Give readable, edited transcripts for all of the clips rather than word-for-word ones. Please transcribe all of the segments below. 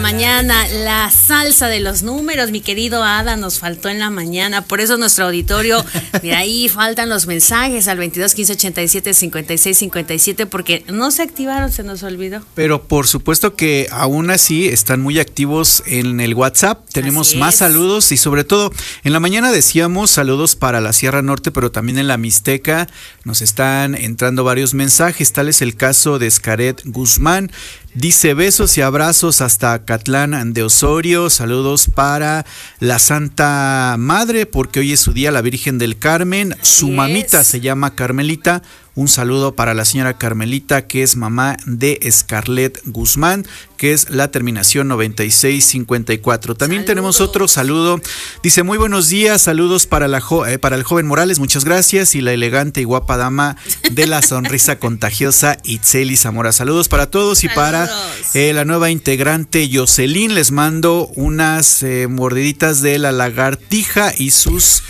mañana, la salsa de los números, mi querido Ada, nos faltó en la mañana, por eso nuestro auditorio, mira, ahí faltan los mensajes al 22 15 87 56 57, porque no se activaron, se nos olvidó. Pero por supuesto que aún así están muy activos en el WhatsApp, tenemos más saludos y sobre todo en la mañana decíamos saludos para la Sierra Norte, pero también en la Mixteca nos están entrando varios mensajes, tal es el caso de Xcaret Guzmán. Dice besos y abrazos hasta Catlán de Osorio, saludos para la Santa Madre porque hoy es su día, la Virgen del Carmen, su mamita se llama Carmelita, un saludo para la señora Carmelita que es mamá de Scarlett Guzmán, que es la terminación 9654. También tenemos otro saludo, dice muy buenos días, saludos para el joven Morales, muchas gracias, y la elegante y guapa dama de la sonrisa contagiosa Itzeli Zamora, saludos para todos y para la nueva integrante Jocelyn, les mando unas mordiditas de la lagartija y sus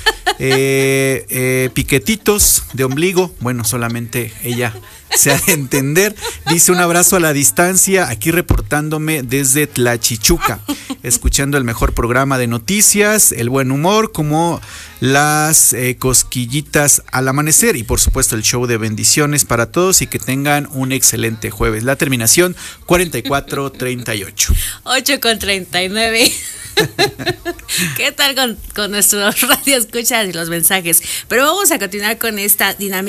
piquetitos de ombligo, bueno, solamente ella se ha de entender. Dice un abrazo a la distancia, aquí reportándome desde Tlachichuca, escuchando el mejor programa de noticias, el buen humor, como las cosquillitas al amanecer y por supuesto el show de bendiciones para todos y que tengan un excelente jueves. La terminación 4438. 8:39. ¿Qué tal con nuestro radio escuchas y los mensajes? Pero vamos a continuar con esta dinámica.